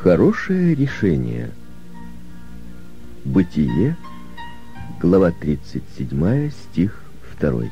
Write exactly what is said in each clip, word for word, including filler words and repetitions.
Хорошее решение. Бытие, глава тридцать седьмая, стих второй.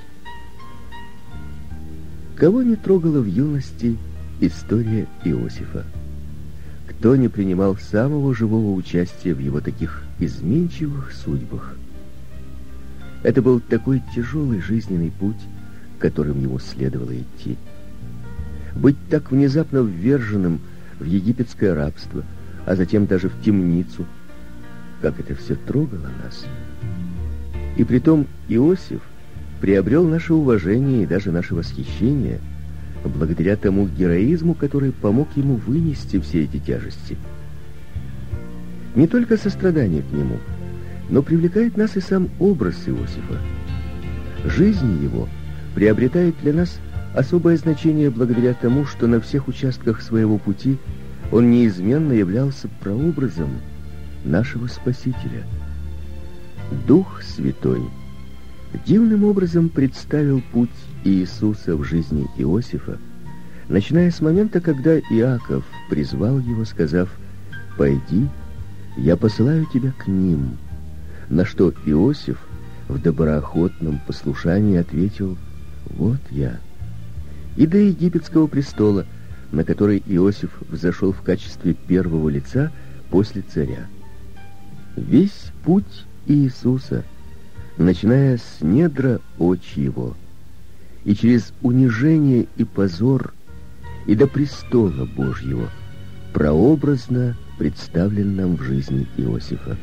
Кого не трогала в юности история Иосифа? Кто не принимал самого живого участия в его таких изменчивых судьбах? Это был такой тяжелый жизненный путь, которым ему следовало идти. Быть так внезапно вверженным в египетское рабство, а затем даже в темницу, как это все трогало нас. И притом Иосиф приобрел наше уважение и даже наше восхищение благодаря тому героизму, который помог ему вынести все эти тяжести. Не только сострадание к нему, но привлекает нас и сам образ Иосифа. Жизнь его приобретает для нас особое значение благодаря тому, что на всех участках своего пути он неизменно являлся прообразом нашего Спасителя. Дух Святой дивным образом представил путь Иисуса в жизни Иосифа, начиная с момента, когда Иаков призвал его, сказав: «Пойди, я посылаю тебя к ним», на что Иосиф в доброохотном послушании ответил: «Вот я». И до египетского престола, на который Иосиф взошел в качестве первого лица после царя. Весь путь Иисуса, начиная с недра очи его, и через унижение и позор, и до престола Божьего, прообразно представлен нам в жизни Иосифа.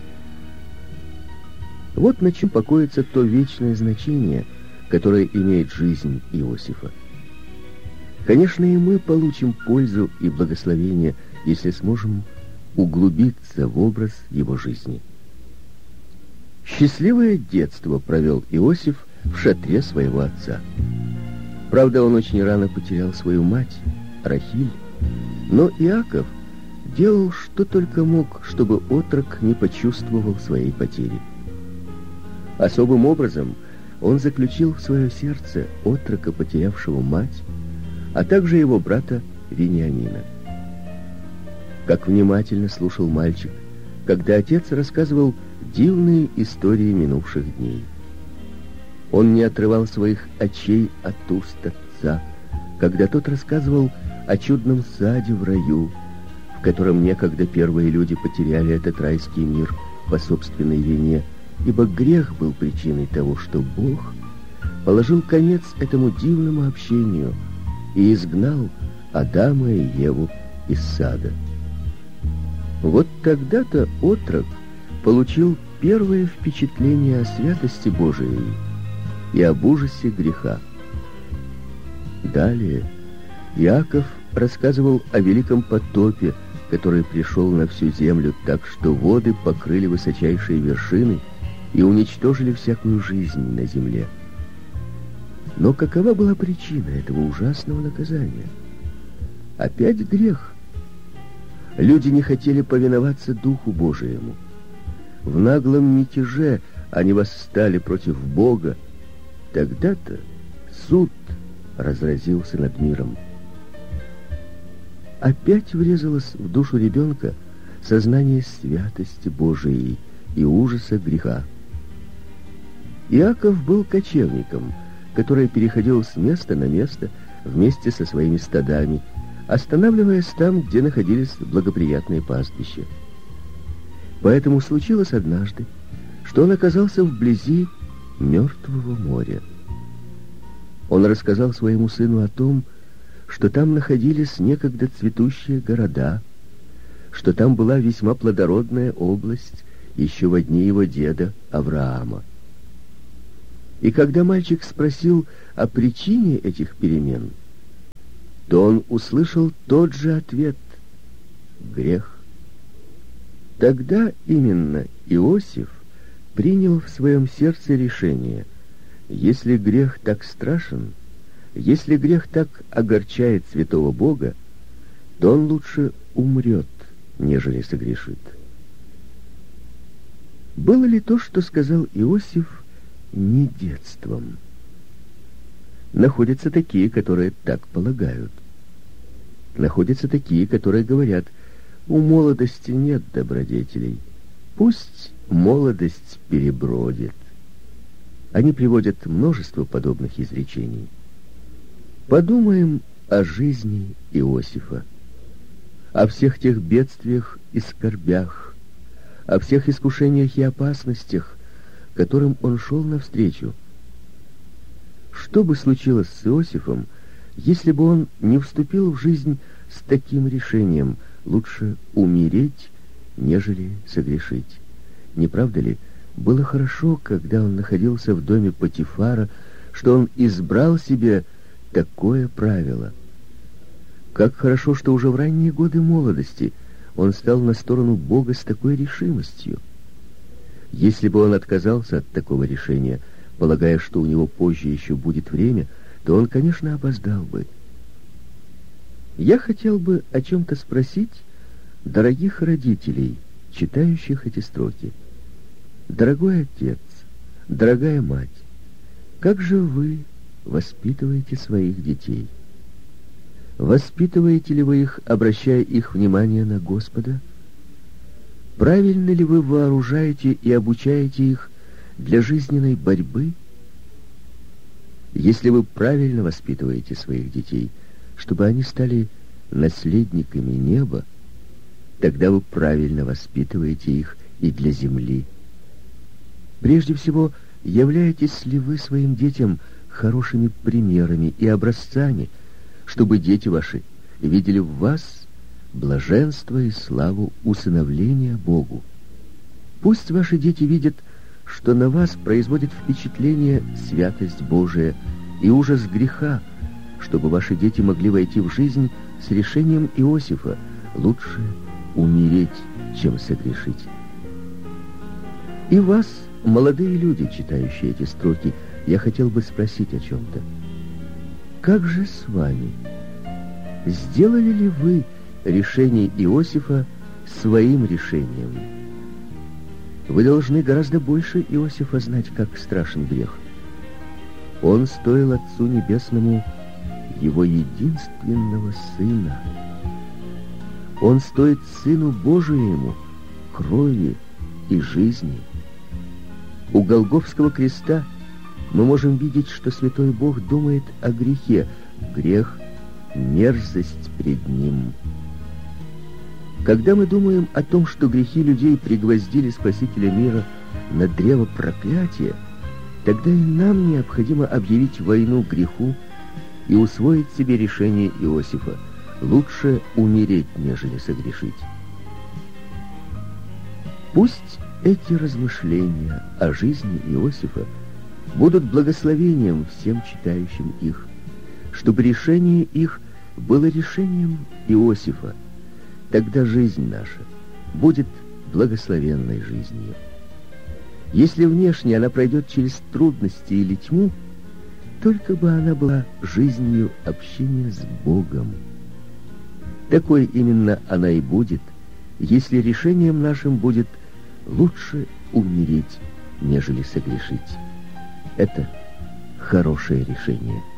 Вот на чем покоится то вечное значение, которое имеет жизнь Иосифа. Конечно, и мы получим пользу и благословение, если сможем углубиться в образ его жизни. Счастливое детство провел Иосиф в шатре своего отца. Правда, он очень рано потерял свою мать, Рахиль, но Иаков делал что только мог, чтобы отрок не почувствовал своей потери. Особым образом он заключил в свое сердце отрока, потерявшего мать, а также его брата Вениамина. Как внимательно слушал мальчик, когда отец рассказывал дивные истории минувших дней. Он не отрывал своих очей от уст отца, когда тот рассказывал о чудном саде в раю, в котором некогда первые люди потеряли этот райский мир по собственной вине, ибо грех был причиной того, что Бог положил конец этому дивному общению и изгнал Адама и Еву из сада. Вот тогда-то отрок получил первое впечатление о святости Божией и об ужасе греха. Далее Иаков рассказывал о великом потопе, который пришел на всю землю так, что воды покрыли высочайшие вершины и уничтожили всякую жизнь на земле. Но какова была причина этого ужасного наказания? Опять грех. Люди не хотели повиноваться Духу Божиему. В наглом мятеже они восстали против Бога. Тогда-то суд разразился над миром. Опять врезалось в душу ребенка сознание святости Божией и ужаса греха. Иаков был кочевником, который переходил с места на место вместе со своими стадами, останавливаясь там, где находились благоприятные пастбища. Поэтому случилось однажды, что он оказался вблизи мертвого моря. Он рассказал своему сыну о том, что там находились некогда цветущие города, что там была весьма плодородная область еще во дни его деда Авраама. И когда мальчик спросил о причине этих перемен, то он услышал тот же ответ — грех. Тогда именно Иосиф принял в своем сердце решение: если грех так страшен, если грех так огорчает святого Бога, то он лучше умрет, нежели согрешит. Было ли то, что сказал Иосиф, не детством? Находятся такие, которые так полагают. Находятся такие, которые говорят: У молодости нет добродетелей. Пусть молодость перебродит. Они приводят множество подобных изречений. Подумаем о жизни Иосифа, о всех тех бедствиях и скорбях, о всех искушениях и опасностях, которым он шел навстречу. Что бы случилось с Иосифом, если бы он не вступил в жизнь с таким решением: лучше умереть, нежели согрешить? Не правда ли, было хорошо, когда он находился в доме Потифара, что он избрал себе такое правило? Как хорошо, что уже в ранние годы молодости он стал на сторону Бога с такой решимостью. Если бы он отказался от такого решения, полагая, что у него позже еще будет время, то он, конечно, опоздал бы. Я хотел бы о чем-то спросить дорогих родителей, читающих эти строки. Дорогой отец, дорогая мать, как же вы воспитываете своих детей? Воспитываете ли вы их, обращая их внимание на Господа? Правильно ли вы вооружаете и обучаете их для жизненной борьбы? Если вы правильно воспитываете своих детей, чтобы они стали наследниками неба, тогда вы правильно воспитываете их и для земли. Прежде всего, являетесь ли вы своим детям хорошими примерами и образцами, чтобы дети ваши видели в вас блаженство и славу усыновления Богу? Пусть ваши дети видят, что на вас производит впечатление святость Божия и ужас греха, чтобы ваши дети могли войти в жизнь с решением Иосифа: лучше умереть, чем согрешить. И вас, молодые люди, читающие эти строки, я хотел бы спросить о чем-то. Как же с вами? Сделали ли вы решение Иосифа своим решением? Вы должны гораздо больше Иосифа знать, как страшен грех. Он стоил Отцу Небесному Его единственного Сына. Он стоит Сыну Божиему крови и жизни. У Голгофского креста мы можем видеть, что Святой Бог думает о грехе. Грех — мерзость пред Ним. Когда мы думаем о том, что грехи людей пригвоздили Спасителя мира на древо проклятия, тогда и нам необходимо объявить войну греху и усвоить себе решение Иосифа: лучше умереть, нежели согрешить. Пусть эти размышления о жизни Иосифа будут благословением всем читающим их, чтобы решение их было решением Иосифа. Тогда жизнь наша будет благословенной жизнью. Если внешне она пройдет через трудности или тьму, только бы она была жизнью общения с Богом. Такой именно она и будет, если решением нашим будет лучше умереть, нежели согрешить. Это хорошее решение.